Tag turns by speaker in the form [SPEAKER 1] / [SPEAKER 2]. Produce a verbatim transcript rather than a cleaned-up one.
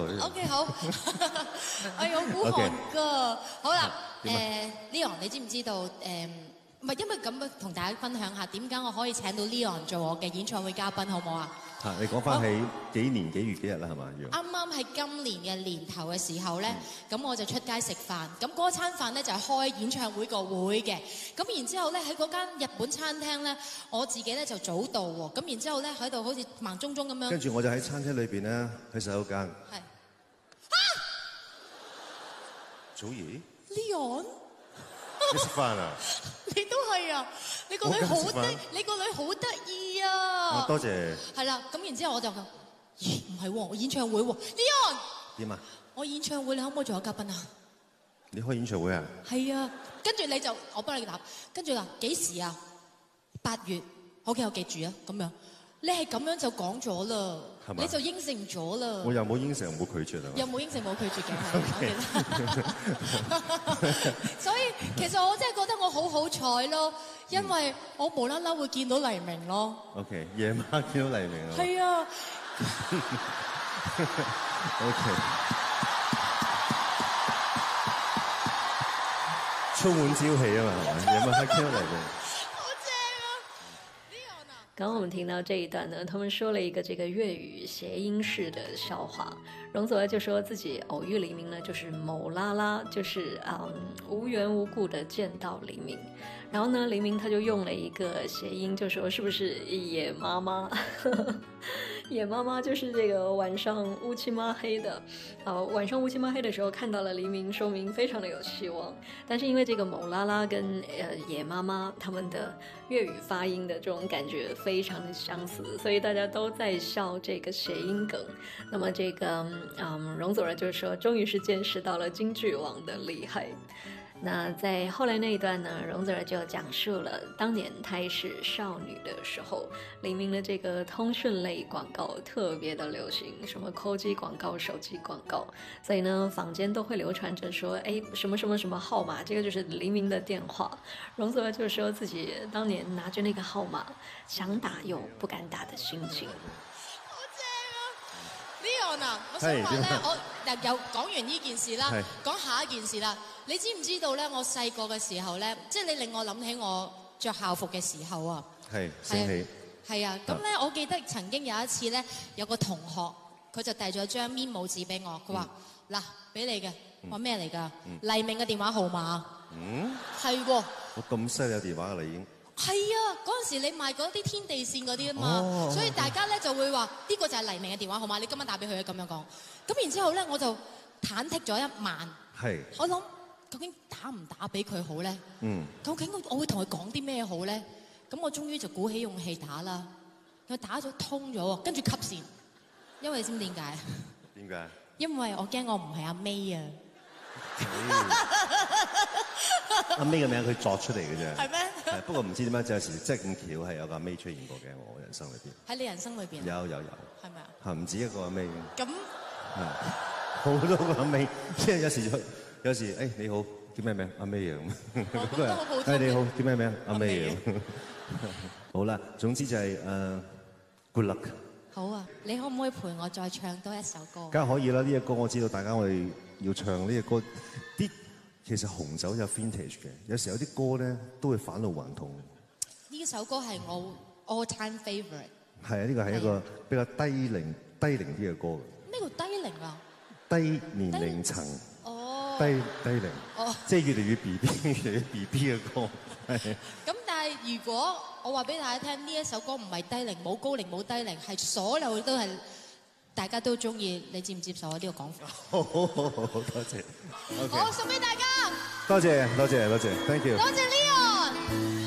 [SPEAKER 1] 喎。
[SPEAKER 2] OK 好，哎呀，好寒㗎。好啦，誒 Leon，你知唔知道誒？唔係因為咁樣同大家分享下點解我可以請到 Leon 做我嘅演唱會嘉賓，好唔好啊？
[SPEAKER 1] 嚇，你講翻起幾年幾月幾日啦，係嘛？
[SPEAKER 2] 啱啱喺今年嘅年頭嘅時候咧，咁、嗯、我就出街食飯，咁嗰餐飯咧就係開演唱會個會嘅，咁然之後咧喺嗰間日本餐廳咧，我自己咧就早到喎，咁然之後咧喺度好似盲中中咁樣。
[SPEAKER 1] 跟住我就喺餐廳裏邊咧，去洗手間。係。啊！祖兒
[SPEAKER 2] Leon。
[SPEAKER 1] 你食飯啊？
[SPEAKER 2] 你都係啊！你個女好得，你個女好得意啊！
[SPEAKER 1] 多謝。係
[SPEAKER 2] 啦，咁然之後我就，咦唔係喎，我演唱會喎 ，Leon。點啊？我演唱會你可唔可以做我嘉賓啊？
[SPEAKER 1] 你開演唱會啊？係
[SPEAKER 2] 啊，跟住你就我幫你答，跟住嗱幾時啊？八月，好嘅，我記住啊，咁樣。你係咁樣就講咗啦，你就應承咗啦。
[SPEAKER 1] 我又冇應承，冇拒絕啊。
[SPEAKER 2] 又冇應承，冇拒絕嘅，所以其實我真係覺得我好好彩咯，因為我無啦啦會見到黎明咯。
[SPEAKER 1] OK， 夜晚見到黎明啊。
[SPEAKER 2] 係啊。
[SPEAKER 1] OK。充滿朝氣啊嘛，係咪？夜晚黑見到黎明。
[SPEAKER 3] 剛剛我們聽到這一段呢，他們說了一個這個粵語諧音式的笑話。容祖兒就說自己偶遇黎明呢，就是某啦啦，就是嗯無緣無故的見到黎明。然後呢，黎明他就用了一個諧音，就說是不是野媽媽？野媽媽就是這個晚上烏漆抹黑的，呃，晚上烏漆抹黑的時候看到了黎明，說明非常的有希望。但是因為這個某啦啦跟呃野媽媽他們的粵語發音的這種感覺非常的相似，所以大家都在笑這個諧音梗。那麼這個嗯，容祖兒就說，終於是見識到了京劇王的厲害。那在後來那一段呢，容祖兒就講述了當年她是少女的時候，黎明的這個通訊類廣告特別的流行，什麼扣機廣告、手機廣告，所以呢，坊間都會流傳着說，哎，什麼什麼什麼號碼，這個就是黎明的電話。容祖兒就說自己當年拿着那個號碼，想打又不敢打的心情。
[SPEAKER 2] Leon 啊，我想話咧，我又講完呢件事啦，講下一件事啦。你知唔知道咧？我細個嘅時候咧，即係你令我諗起我着校服嘅時候啊。係，
[SPEAKER 1] 醒起。
[SPEAKER 2] 係啊，咁咧，我記得曾經有一次咧，有個同學佢就遞咗張 memo 紙俾我，佢話：嗱，俾你嘅，話咩嚟㗎？黎明嘅電話號碼。嗯。係喎。
[SPEAKER 1] 我咁犀利有電話㗎啦已經。
[SPEAKER 2] 係啊，嗰陣時你賣嗰啲天地線嗰啲啊嘛，哦、所以大家咧就會話呢、呢個就係黎明嘅電話號碼，你今晚打俾佢啊咁樣講。咁然之後咧，我就忐忑咗一晚。係。我諗究竟打唔打俾佢好咧？嗯。究竟我我會同佢講啲咩好咧？咁我終於就鼓起勇氣打啦。佢打咗通咗喎，跟住 cut 線。因為你知唔知點解？點解？因為我驚我唔係阿 May 啊。
[SPEAKER 1] 阿 May 嘅名佢作出嚟嘅啫，
[SPEAKER 2] 係咩？
[SPEAKER 1] 係不過唔知點解有時即係咁巧係有個阿 May 出現過嘅我人生裏邊。
[SPEAKER 2] 喺你人生裏邊？有
[SPEAKER 1] 有有。係咪啊？係唔止一個阿 May。咁係好多個阿 May，即係有時有時誒你好叫咩名？阿 May 啊咁。都好普通。誒你好叫咩名？阿 May 啊。好啦，總之就係誒 good luck。
[SPEAKER 2] 好啊，你可唔可以陪我再唱多一首歌？
[SPEAKER 1] 梗係可以啦，呢隻歌我知道大家我哋要唱呢隻歌啲。其實紅酒有 vintage 嘅，有時有啲歌咧都會返老還童。
[SPEAKER 2] 呢首歌係我 all time favourite。係啊，呢個係一個比較低齡低齡啲嘅歌。咩叫低齡啊？低年齡層。哦。低低齡。哦。即係越嚟越 B B， 越嚟越 B B 嘅歌。係。咁但係如果我話俾大家聽，呢一首歌唔係低齡，冇高齡冇低齡，係所有都係。大家都中意，你接唔接受我呢個講法？好好好好，多謝。好，送俾大家。多謝多謝多謝 ，thank you。多謝 Leon。